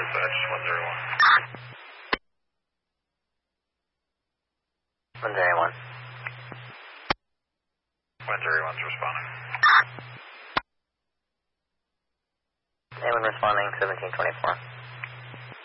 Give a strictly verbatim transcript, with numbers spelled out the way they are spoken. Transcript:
dispatch, one zero one. one zero one. one zero one's responding. Anyone responding, seventeen twenty-four.